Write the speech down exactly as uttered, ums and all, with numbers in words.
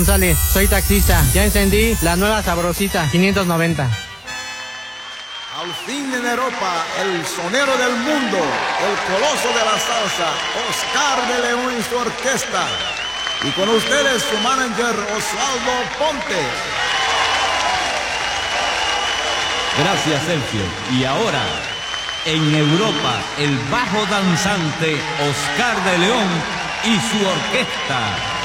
González, soy taxista. Ya encendí la nueva sabrosita quinientos noventa. Al fin en Europa, el sonero del mundo, el coloso de la salsa, Oscar de León y su orquesta. Y con ustedes su manager Osvaldo Ponte. Gracias, Sergio. Y ahora, en Europa, el bajo danzante Oscar de León y su orquesta.